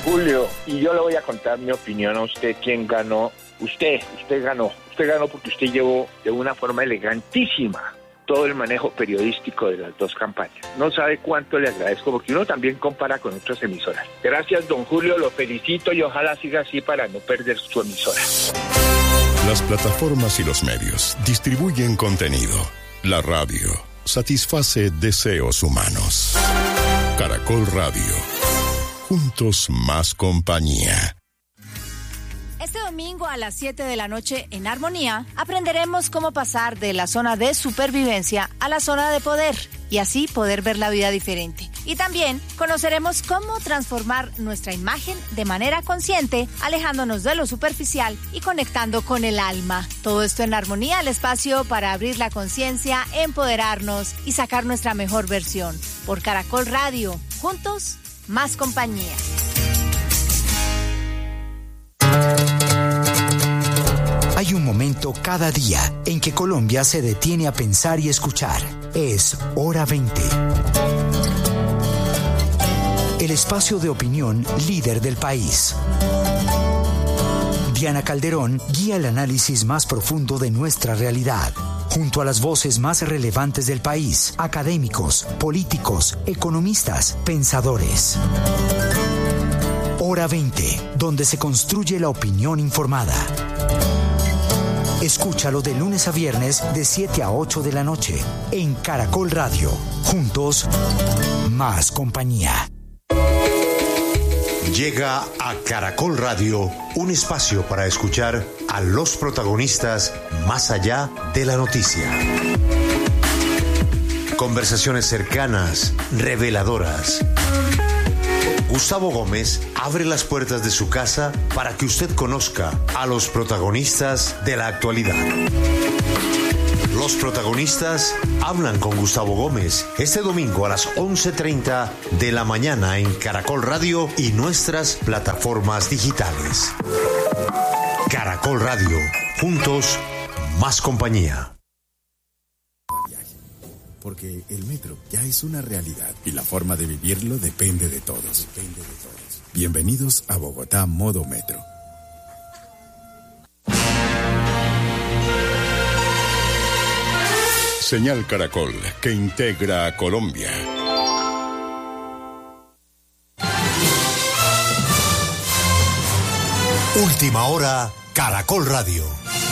Julio, y yo le voy a contar mi opinión a usted. ¿Quién ganó? Usted ganó porque usted llevó de una forma elegantísima todo el manejo periodístico de las dos campañas. No sabe cuánto le agradezco, porque uno también compara con otras emisoras. Gracias, don Julio, lo felicito y ojalá siga así para no perder su emisora. Las plataformas y los medios distribuyen contenido. La radio satisface deseos humanos. Caracol Radio. Juntos más compañía. Este domingo a las 7 de la noche en Armonía aprenderemos cómo pasar de la zona de supervivencia a la zona de poder y así poder ver la vida diferente. Y también conoceremos cómo transformar nuestra imagen de manera consciente, alejándonos de lo superficial y conectando con el alma. Todo esto en Armonía, el espacio para abrir la conciencia, empoderarnos y sacar nuestra mejor versión. Por Caracol Radio, juntos, más compañía. Hay un momento cada día en que Colombia se detiene a pensar y escuchar. Es Hora 20. El espacio de opinión líder del país. Diana Calderón guía el análisis más profundo de nuestra realidad, junto a las voces más relevantes del país, académicos, políticos, economistas, pensadores. Hora 20, donde se construye la opinión informada. Escúchalo de lunes a viernes de 7 a 8 de la noche en Caracol Radio. Juntos, más compañía. Llega a Caracol Radio un espacio para escuchar a los protagonistas más allá de la noticia. Conversaciones cercanas, reveladoras. Gustavo Gómez abre las puertas de su casa para que usted conozca a los protagonistas de la actualidad. Los protagonistas hablan con Gustavo Gómez este domingo a las 11:30 de la mañana en Caracol Radio y nuestras plataformas digitales. Caracol Radio, juntos, más compañía. Porque el metro ya es una realidad y la forma de vivirlo depende de todos. Bienvenidos a Bogotá Modo Metro. Señal Caracol, que integra a Colombia. Última hora, Caracol Radio.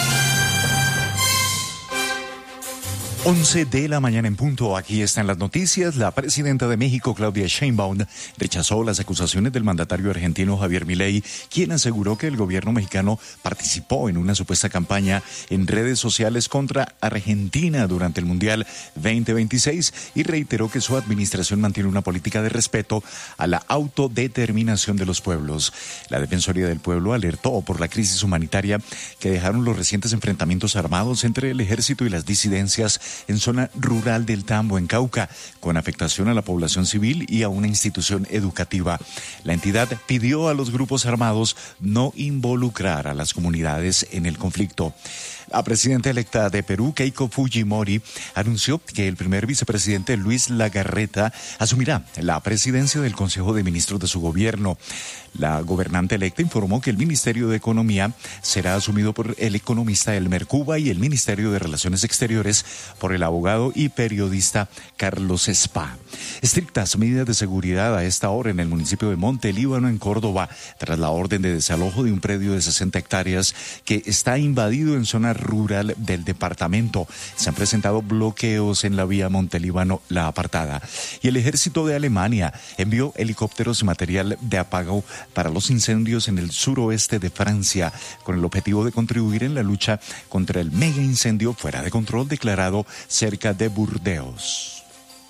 11 de la mañana en punto. Aquí están las noticias. La presidenta de México, Claudia Sheinbaum, rechazó las acusaciones del mandatario argentino Javier Milei, quien aseguró que el gobierno mexicano participó en una supuesta campaña en redes sociales contra Argentina durante el Mundial 2026 y reiteró que su administración mantiene una política de respeto a la autodeterminación de los pueblos. La Defensoría del Pueblo alertó por la crisis humanitaria que dejaron los recientes enfrentamientos armados entre el ejército y las disidencias en zona rural del Tambo, en Cauca, con afectación a la población civil y a una institución educativa. La entidad pidió a los grupos armados no involucrar a las comunidades en el conflicto. La presidenta electa de Perú, Keiko Fujimori, anunció que el primer vicepresidente Luis Lagarreta asumirá la presidencia del Consejo de Ministros de su gobierno. La gobernante electa informó que el Ministerio de Economía será asumido por el economista Elmer Cuba y el Ministerio de Relaciones Exteriores por el abogado y periodista Carlos Spa. Estrictas medidas de seguridad a esta hora en el municipio de Monte Líbano, en Córdoba, tras la orden de desalojo de un predio de 60 hectáreas que está invadido en zona rural del departamento. Se han presentado bloqueos en la vía Montelíbano La Apartada. Y el ejército de Alemania envió helicópteros y material de apago para los incendios en el suroeste de Francia, con el objetivo de contribuir en la lucha contra el mega incendio fuera de control declarado cerca de Burdeos.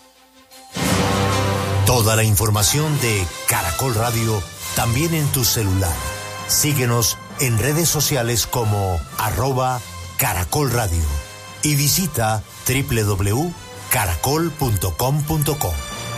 Toda la información de Caracol Radio también en tu celular. Síguenos en redes sociales como @Caracol Radio y visita www.caracol.com.co.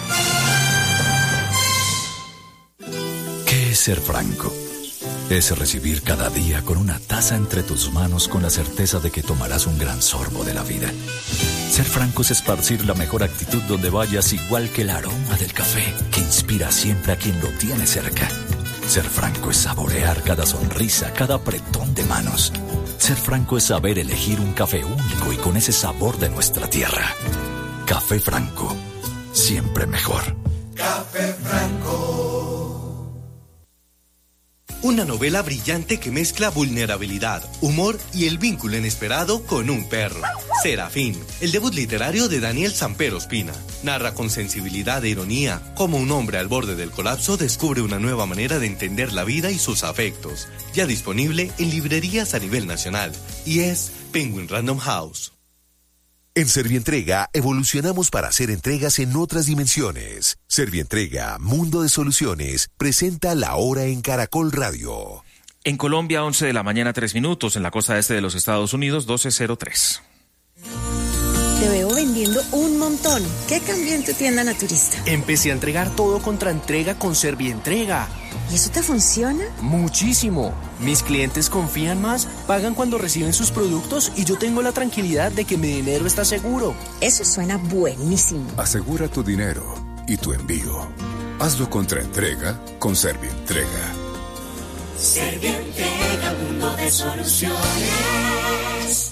¿Qué es ser franco? Es recibir cada día con una taza entre tus manos con la certeza de que tomarás un gran sorbo de la vida. Ser franco es esparcir la mejor actitud donde vayas, igual que el aroma del café que inspira siempre a quien lo tiene cerca. Ser franco es saborear cada sonrisa, cada apretón de manos. Ser franco es saber elegir un café único y con ese sabor de nuestra tierra. Café Franco, siempre mejor. Café Franco. Una novela brillante que mezcla vulnerabilidad, humor y el vínculo inesperado con un perro. Serafín, el debut literario de Daniel Samper Ospina. Narra con sensibilidad e ironía cómo un hombre al borde del colapso descubre una nueva manera de entender la vida y sus afectos. Ya disponible en librerías a nivel nacional. Y es Penguin Random House. En Servientrega evolucionamos para hacer entregas en otras dimensiones. Servientrega, Mundo de Soluciones, presenta La Hora en Caracol Radio. En Colombia, 11 de la mañana, 3 minutos. En la costa este de los Estados Unidos, 12:03. Te veo vendiendo un montón. ¿Qué cambió en tu tienda naturista? Empecé a entregar todo contra entrega con Servientrega. ¿Y eso te funciona? Muchísimo. Mis clientes confían más, pagan cuando reciben sus productos y yo tengo la tranquilidad de que mi dinero está seguro. Eso suena buenísimo. Asegura tu dinero y tu envío. Hazlo contra entrega con Servientrega. Servientrega, mundo de soluciones.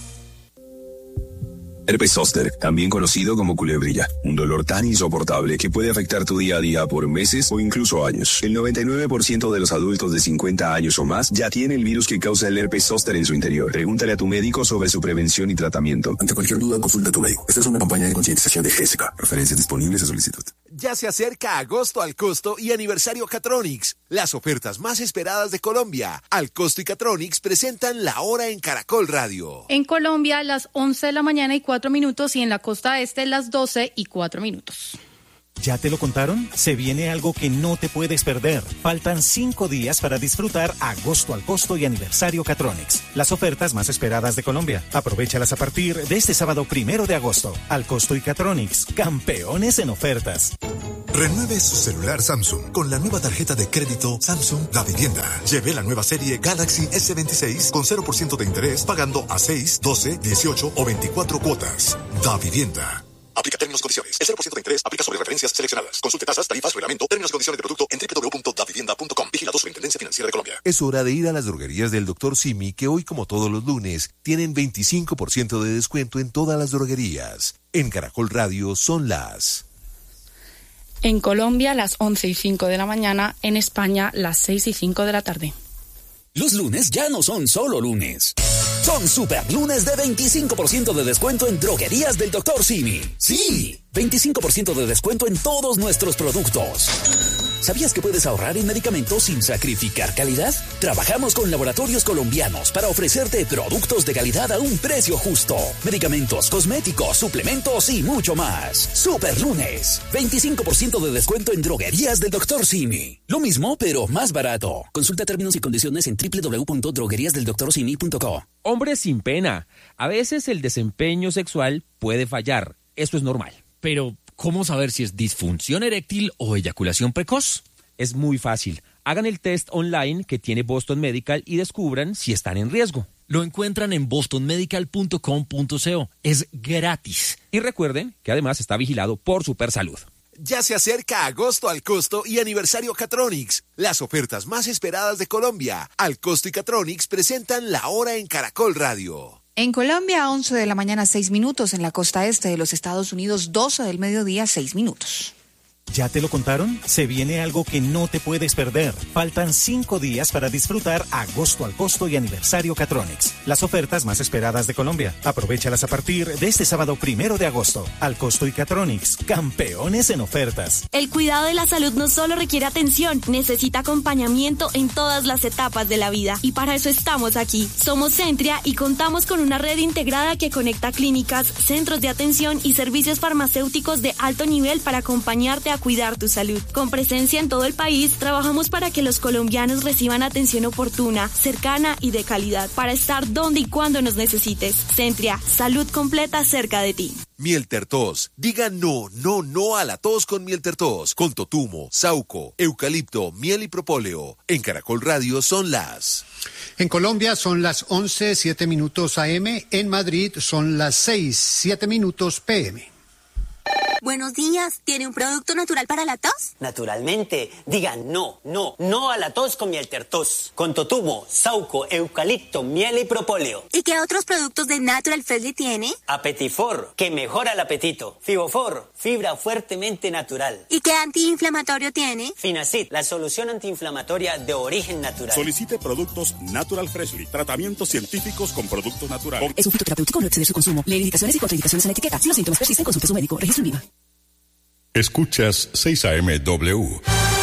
Herpes zóster, también conocido como culebrilla, un dolor tan insoportable que puede afectar tu día a día por meses o incluso años. El 99% de los adultos de 50 años o más ya tiene el virus que causa el herpes zóster en su interior. Pregúntale a tu médico sobre su prevención y tratamiento. Ante cualquier duda, consulta a tu médico. Esta es una campaña de concientización de GESECA. Referencias disponibles a solicitud. Ya se acerca agosto al costo y aniversario Catronics. Las ofertas más esperadas de Colombia. Al costo y Catronics presentan La Hora en Caracol Radio. En Colombia, las 11 de la mañana y 4 minutos y en la costa este, las 12 y 4 minutos. ¿Ya te lo contaron? Se viene algo que no te puedes perder. Faltan 5 días para disfrutar agosto al costo y aniversario Catronics. Las ofertas más esperadas de Colombia. Aprovéchalas a partir de este sábado 1 de agosto. Al costo y Catronics, campeones en ofertas. Renueve su celular Samsung con la nueva tarjeta de crédito Samsung Da Vivienda. Lleve la nueva serie Galaxy S26 con 0% de interés pagando a 6, 12, 18 o 24 cuotas. Da Vivienda. Aplica términos y condiciones. El 0% de interés aplica sobre referencias seleccionadas. Consulte tasas, tarifas, reglamento, términos y condiciones de producto en www.davivienda.com. Vigilado Superintendencia Financiera de Colombia. Es hora de ir a las droguerías del Dr. Simi, que hoy, como todos los lunes, tienen 25% de descuento en todas las droguerías. En Caracol Radio son las... En Colombia, las 11 y 5 de la mañana. En España, las 6 y 5 de la tarde. Los lunes ya no son solo lunes. Son super lunes de 25% de descuento en droguerías del Dr. Simi. ¡Sí! 25% de descuento en todos nuestros productos. ¿Sabías que puedes ahorrar en medicamentos sin sacrificar calidad? Trabajamos con laboratorios colombianos para ofrecerte productos de calidad a un precio justo. Medicamentos, cosméticos, suplementos y mucho más. Super lunes. 25% de descuento en droguerías del Dr. Simi. Lo mismo, pero más barato. Consulta términos y condiciones en www.drogueriasdeldoctorsimi.co. Hombres sin pena. A veces el desempeño sexual puede fallar. Eso es normal. Pero, ¿cómo saber si es disfunción eréctil o eyaculación precoz? Es muy fácil. Hagan el test online que tiene Boston Medical y descubran si están en riesgo. Lo encuentran en bostonmedical.com.co. Es gratis. Y recuerden que además está vigilado por Supersalud. Ya se acerca agosto al costo y aniversario Catronics. Las ofertas más esperadas de Colombia. Al costo y Catronics presentan La Hora en Caracol Radio. En Colombia, 11 de la mañana, 6 minutos. En la costa este de los Estados Unidos, 12 del mediodía, 6 minutos. ¿Ya te lo contaron? Se viene algo que no te puedes perder. Faltan 5 días para disfrutar agosto al costo y aniversario Catronics. Las ofertas más esperadas de Colombia. Aprovéchalas a partir de este sábado 1 de agosto. Al costo y Catronics, campeones en ofertas. El cuidado de la salud no solo requiere atención, necesita acompañamiento en todas las etapas de la vida. Y para eso estamos aquí. Somos Centria y contamos con una red integrada que conecta clínicas, centros de atención y servicios farmacéuticos de alto nivel para acompañarte a cuidar tu salud. Con presencia en todo el país, trabajamos para que los colombianos reciban atención oportuna, cercana y de calidad, para estar donde y cuando nos necesites. Centria, salud completa cerca de ti. Miel Tertos. Diga no, no, no a la tos con Miel Tertos. Con totumo, sauco, eucalipto, miel y propóleo. En Caracol Radio son las... En Colombia son las 11, 7 minutos AM. En Madrid son las 6, 7 minutos PM. Buenos días, ¿tiene un producto natural para la tos? Naturalmente, diga no a la tos con miel tertos, con totumo, sauco, eucalipto, miel y propóleo. ¿Y qué otros productos de Natural Freshly tiene? Apetifor, que mejora el apetito. Fibofor, fibra fuertemente natural. ¿Y qué antiinflamatorio tiene? Finacid, la solución antiinflamatoria de origen natural. Solicite productos Natural Freshly, tratamientos científicos con productos naturales. Es un fitoterapéutico, no exceder su consumo. Lee indicaciones y contraindicaciones en la etiqueta. Si los síntomas persisten, consulte a su médico. Registro en VIVA. Escuchas 6 AM/W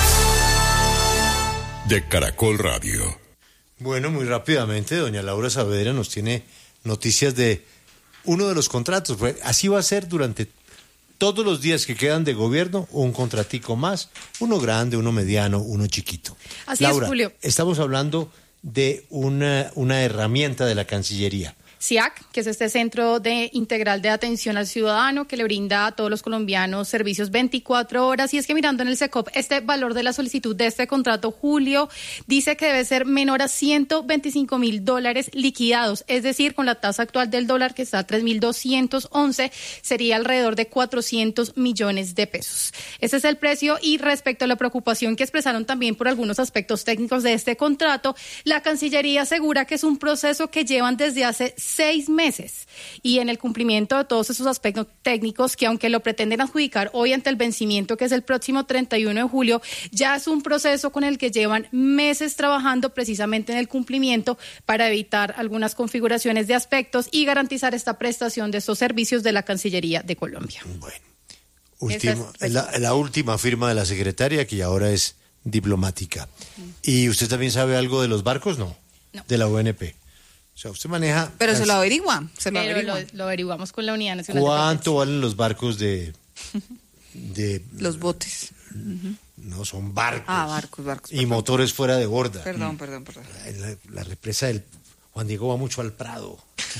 de Caracol Radio. Bueno, muy rápidamente, doña Laura Saavedra nos tiene noticias de uno de los contratos. Así va a ser durante todos los días que quedan de gobierno, un contratico más, uno grande, uno mediano, uno chiquito. Así Laura, es, Julio. Estamos hablando de una herramienta de la Cancillería. CIAC, que es este Centro Integral de Atención al Ciudadano que le brinda a todos los colombianos servicios 24 horas. Y es que mirando en el SECOP, este valor de la solicitud de este contrato, Julio, dice que debe ser menor a $125,000 liquidados. Es decir, con la tasa actual del dólar, que está a 3.211, sería alrededor de 400 millones de pesos. Ese es el precio. Y respecto a la preocupación que expresaron también por algunos aspectos técnicos de este contrato, la Cancillería asegura que es un proceso que llevan desde hace 6 meses y en el cumplimiento de todos esos aspectos técnicos que, aunque lo pretenden adjudicar hoy ante el vencimiento, que es el próximo 31 de julio, ya es un proceso con el que llevan meses trabajando precisamente en el cumplimiento para evitar algunas configuraciones de aspectos y garantizar esta prestación de estos servicios de la Cancillería de Colombia. Bueno, la última firma de la secretaria, que ahora es diplomática. ¿Y usted también sabe algo de los barcos? No. De la ONP. O sea, usted maneja... Pero se lo averigua. Lo averiguamos con la Unidad Nacional. ¿Cuánto valen los barcos de los botes? No, son barcos. Barcos. Y motores fuera de borda. Perdón. La represa del Juan Diego va mucho al Prado.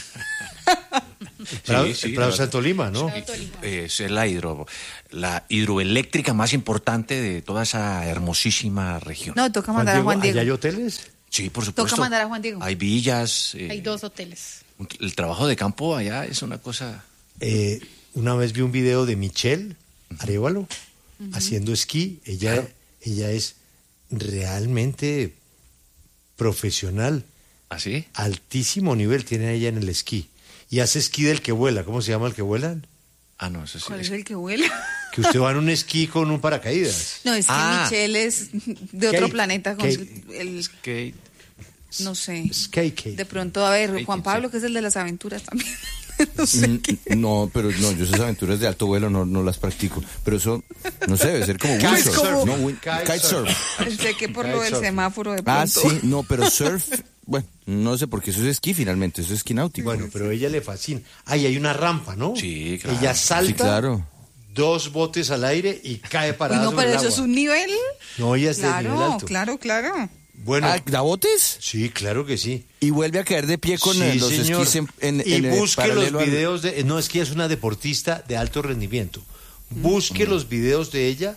Sí, Prado Santo Lima, ¿no? Es la hidroeléctrica más importante de toda esa hermosísima región. No, toca mandar a Juan Diego. ¿Allá hay hoteles? Sí, por supuesto. Toca mandar a Juan Diego. Hay villas. Hay 2 hoteles. El trabajo de campo allá es una cosa... Una vez vi un video de Michelle Arévalo haciendo esquí. Ella es realmente profesional. ¿Ah, sí? Altísimo nivel tiene ella en el esquí. Y hace esquí del que vuela. ¿Cómo se llama el que vuela? Ah, no, eso sí. ¿Cuál es el que vuela? Que usted va en un esquí con un paracaídas. No, es que Michelle es de otro planeta. Con Skate. No sé. Skate. De pronto, a ver, Juan Pablo, que es el de las aventuras también. No sé no, pero no, yo esas aventuras de alto vuelo no las practico. Pero eso, no sé, debe ser como kitesurf. Kitesurf. Pensé que por lo del semáforo de pronto. Ah, sí, no, pero surf, bueno, no sé, porque eso es esquí finalmente, eso es esquí náutico. Bueno, pero a ella le fascina. Hay una rampa, ¿no? Sí, claro. Ella salta, sí, claro. 2 botes al aire y cae parada no, sobre el pero agua. eso es un nivel. No, ella es de nivel alto. Claro. Bueno, ¿Da botes? Sí, claro que sí. Y vuelve a caer de pie con los esquís y busque los videos no, es que ella es una deportista de alto rendimiento. Busque los videos de ella,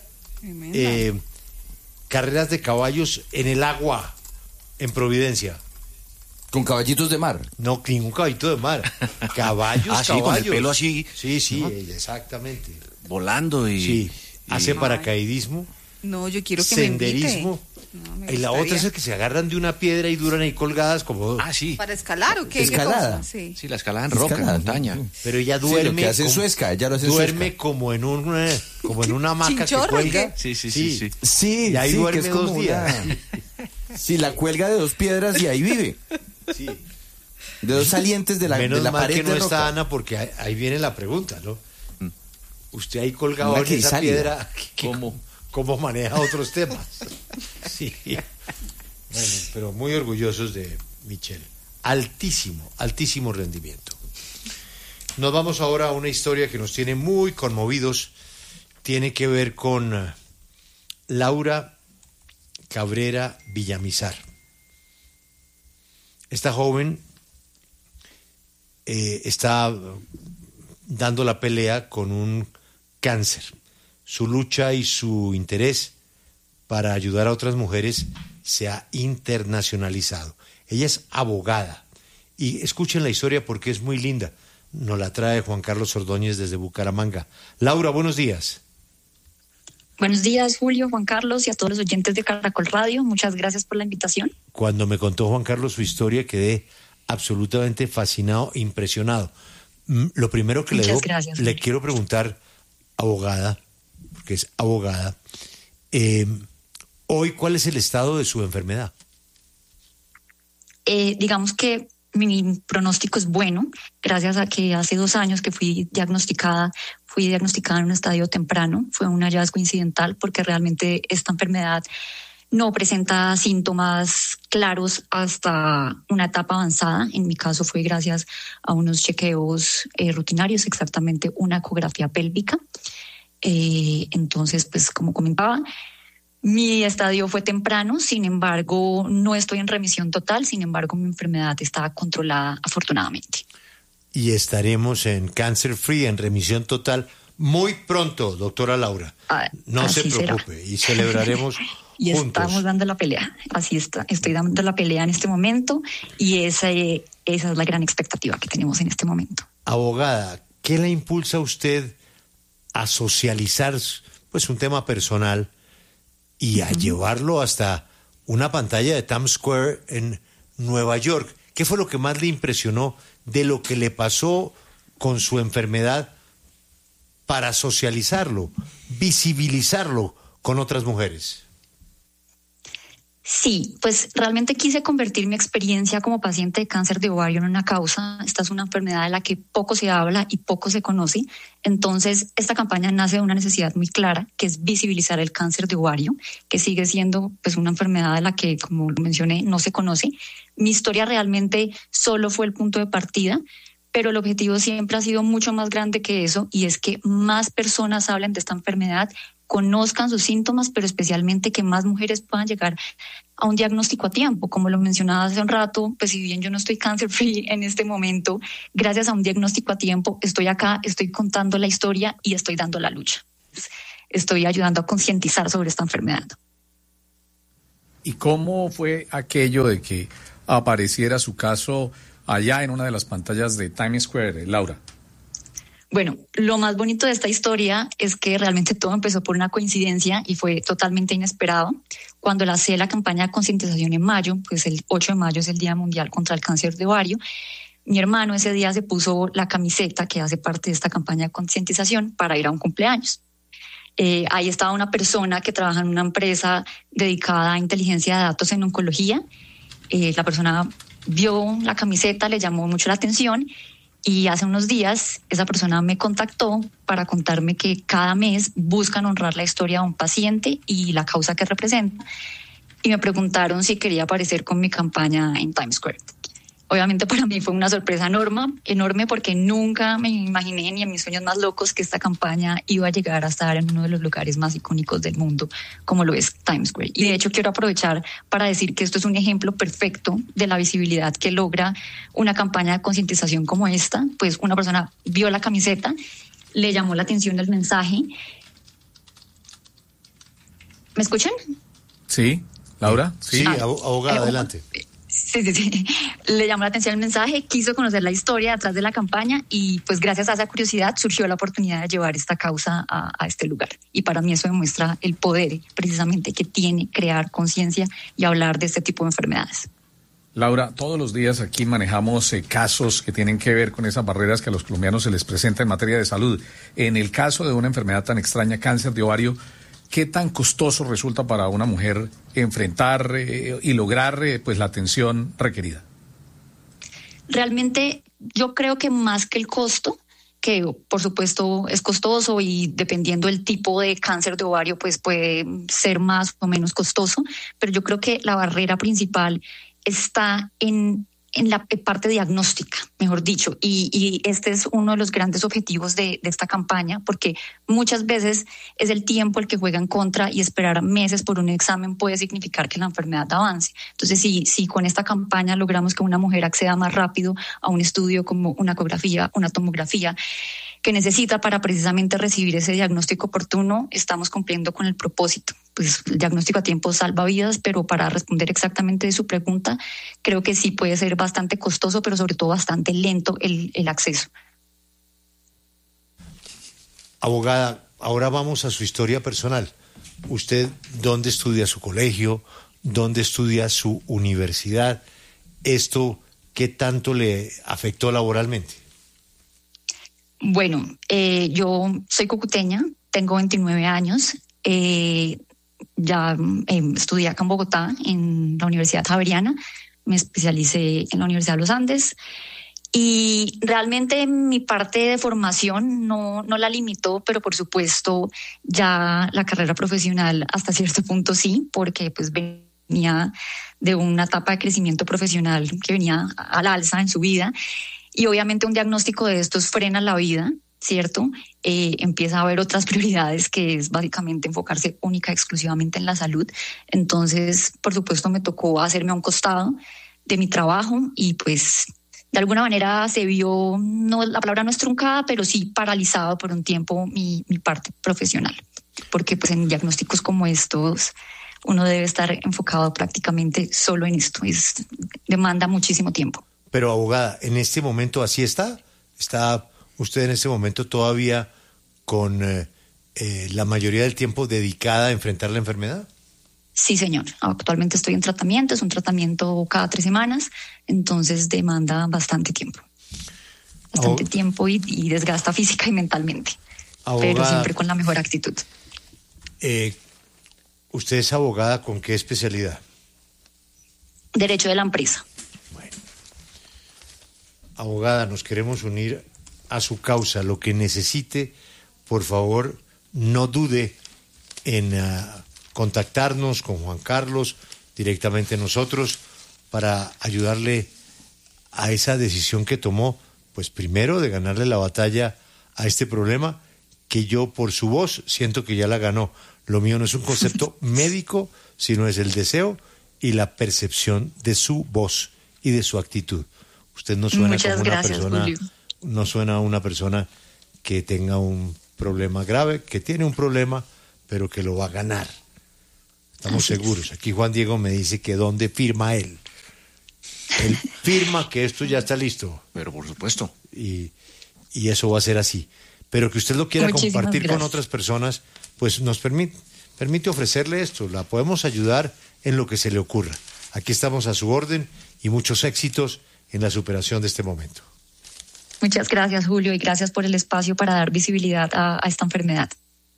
carreras de caballos en el agua, en Providencia. ¿Con caballitos de mar? No, ningún caballito de mar. Caballos, sí, con el pelo así. Sí, ella, exactamente. Volando y... Sí, hace paracaidismo. No, yo quiero que senderismo. me invite. No, y la otra es el que se agarran de una piedra y duran ahí colgadas como... Ah, sí. ¿Para escalar o qué? ¿Escalada? Sí, la escalada en roca, en montaña. Pero ella duerme... Sí, lo que hace en Suezca, ella lo hace en duerme Suezca. como en una hamaca que cuelga. Sí. Y ahí duerme que es 2 días. Sí, la cuelga de 2 piedras y ahí vive. Sí. De 2 salientes de la pared de roca. Menos mal que no está Ana, porque ahí viene la pregunta, ¿no? Usted ahí colgado en esa piedra, ¿cómo maneja otros temas? Sí. Bueno, pero muy orgullosos de Michelle. Altísimo rendimiento. Nos vamos ahora a una historia que nos tiene muy conmovidos. Tiene que ver con Laura Cabrera Villamizar. Esta joven está dando la pelea con un cáncer. Su lucha y su interés para ayudar a otras mujeres se ha internacionalizado. Ella es abogada y escuchen la historia porque es muy linda. nos la trae Juan Carlos Ordóñez desde Bucaramanga. Laura, buenos días. Buenos días, Julio, Juan Carlos y a todos los oyentes de Caracol Radio. Muchas gracias por la invitación. Cuando me contó Juan Carlos su historia, quedé absolutamente fascinado, impresionado. Lo primero que le quiero preguntar, abogada, porque es abogada, hoy, ¿cuál es el estado de su enfermedad? Digamos que mi pronóstico es bueno, gracias a que hace 2 años que fui diagnosticada en un estadio temprano. Fue un hallazgo incidental porque realmente esta enfermedad no presenta síntomas claros hasta una etapa avanzada. En mi caso fue gracias a unos chequeos rutinarios, exactamente una ecografía pélvica. Entonces, pues como comentaba, mi estadio fue temprano, sin embargo, no estoy en remisión total, sin embargo, mi enfermedad está controlada afortunadamente. Y estaremos en Cancer Free, en remisión total, muy pronto, doctora Laura. No se preocupe, será. Y celebraremos y juntos. Estamos dando la pelea, así está. Estoy dando la pelea en este momento y esa es la gran expectativa que tenemos en este momento. Abogada, ¿qué le impulsa a usted a socializar pues un tema personal y a llevarlo hasta una pantalla de Times Square en Nueva York? ¿Qué fue lo que más le impresionó de lo que le pasó con su enfermedad para socializarlo, visibilizarlo con otras mujeres? Sí, pues realmente quise convertir mi experiencia como paciente de cáncer de ovario en una causa. Esta es una enfermedad de la que poco se habla y poco se conoce. Entonces, esta campaña nace de una necesidad muy clara, que es visibilizar el cáncer de ovario, que sigue siendo pues una enfermedad de la que, como lo mencioné, no se conoce. Mi historia realmente solo fue el punto de partida, pero el objetivo siempre ha sido mucho más grande que eso, y es que más personas hablen de esta enfermedad, conozcan sus síntomas, pero especialmente que más mujeres puedan llegar a un diagnóstico a tiempo. Como lo mencionaba hace un rato, pues si bien yo no estoy cancer free en este momento, gracias a un diagnóstico a tiempo estoy acá, estoy contando la historia y estoy dando la lucha. Estoy ayudando a concientizar sobre esta enfermedad. ¿Y cómo fue aquello de que apareciera su caso allá en una de las pantallas de Times Square, Laura? Bueno, lo más bonito de esta historia es que realmente todo empezó por una coincidencia y fue totalmente inesperado. Cuando lancé la campaña de concientización en mayo, pues el 8 de mayo es el Día Mundial contra el Cáncer de Ovario, mi hermano ese día se puso la camiseta que hace parte de esta campaña de concientización para ir a un cumpleaños. Ahí estaba una persona que trabaja en una empresa dedicada a inteligencia de datos en oncología. La persona vio la camiseta, le llamó mucho la atención. Y hace unos días esa persona me contactó para contarme que cada mes buscan honrar la historia de un paciente y la causa que representa. Y me preguntaron si quería aparecer con mi campaña en Times Square. Obviamente para mí fue una sorpresa enorme porque nunca me imaginé ni en mis sueños más locos que esta campaña iba a llegar a estar en uno de los lugares más icónicos del mundo, como lo es Times Square. Y de hecho quiero aprovechar para decir que esto es un ejemplo perfecto de la visibilidad que logra una campaña de concientización como esta. Pues una persona vio la camiseta, le llamó la atención el mensaje. ¿Me escuchan? Sí, Laura. Sí, abogada, adelante. Sí. Le llamó la atención el mensaje, quiso conocer la historia detrás de la campaña y pues gracias a esa curiosidad surgió la oportunidad de llevar esta causa a este lugar. Y para mí eso demuestra el poder precisamente que tiene crear conciencia y hablar de este tipo de enfermedades. Laura, todos los días aquí manejamos casos que tienen que ver con esas barreras que a los colombianos se les presenta en materia de salud. En el caso de una enfermedad tan extraña, cáncer de ovario, ¿qué tan costoso resulta para una mujer enfrentar y lograr pues la atención requerida? Realmente yo creo que más que el costo, que por supuesto es costoso y dependiendo del tipo de cáncer de ovario pues puede ser más o menos costoso, pero yo creo que la barrera principal está en la parte diagnóstica, mejor dicho, y este es uno de los grandes objetivos de esta campaña, porque muchas veces es el tiempo el que juega en contra y esperar meses por un examen puede significar que la enfermedad avance. Entonces, si con esta campaña logramos que una mujer acceda más rápido a un estudio como una ecografía, una tomografía, que necesita para precisamente recibir ese diagnóstico oportuno, estamos cumpliendo con el propósito. Pues el diagnóstico a tiempo salva vidas, pero para responder exactamente de su pregunta, creo que sí puede ser bastante costoso, pero sobre todo bastante lento el acceso. Abogada, ahora vamos a su historia personal. ¿Usted dónde estudia su colegio? ¿Dónde estudia su universidad? ¿Esto qué tanto le afectó laboralmente? Bueno, yo soy cucuteña, tengo 29 años, ya estudié acá en Bogotá, en la Universidad Javeriana, me especialicé en la Universidad de los Andes y realmente mi parte de formación no la limitó, pero por supuesto ya la carrera profesional hasta cierto punto sí, porque pues venía de una etapa de crecimiento profesional que venía al alza en su vida. Y obviamente un diagnóstico de estos frena la vida, ¿cierto? Empieza a haber otras prioridades, que es básicamente enfocarse única y exclusivamente en la salud. Entonces, por supuesto, me tocó hacerme a un costado de mi trabajo y pues de alguna manera se vio, no, la palabra no es truncada, pero sí paralizado por un tiempo mi parte profesional. Porque pues en diagnósticos como estos uno debe estar enfocado prácticamente solo en esto. Demanda muchísimo tiempo. Pero abogada, ¿en este momento así está? ¿Está usted en este momento todavía con la mayoría del tiempo dedicada a enfrentar la enfermedad? Sí, señor. Actualmente estoy en tratamiento, es un tratamiento cada 3 semanas, entonces demanda bastante tiempo. Bastante tiempo y desgasta física y mentalmente, abogada, pero siempre con la mejor actitud. ¿Usted es abogada con qué especialidad? Derecho de la empresa. Abogada, nos queremos unir a su causa. Lo que necesite, por favor, no dude en contactarnos con Juan Carlos, directamente nosotros, para ayudarle a esa decisión que tomó, pues primero de ganarle la batalla a este problema, que yo por su voz siento que ya la ganó. Lo mío no es un concepto médico, sino es el deseo y la percepción de su voz y de su actitud. Usted no suena como una persona, Julio. No suena a una persona que tenga un problema grave, que tiene un problema, pero que lo va a ganar. Estamos seguros. Aquí Juan Diego me dice que dónde firma él. Él firma que esto ya está listo. Pero por supuesto. Y eso va a ser así. Pero que usted lo quiera compartir con otras personas, pues nos permite ofrecerle esto. La podemos ayudar en lo que se le ocurra. Aquí estamos a su orden y muchos éxitos en la superación de este momento. Muchas gracias, Julio, y gracias por el espacio para dar visibilidad a esta enfermedad.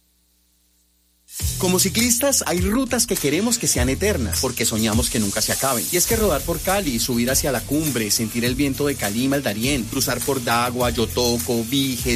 Como ciclistas, hay rutas que queremos que sean eternas, porque soñamos que nunca se acaben. Y es que rodar por Cali, subir hacia la cumbre, sentir el viento de Cali y Darién, cruzar por Dagua, Yotoco, Vige,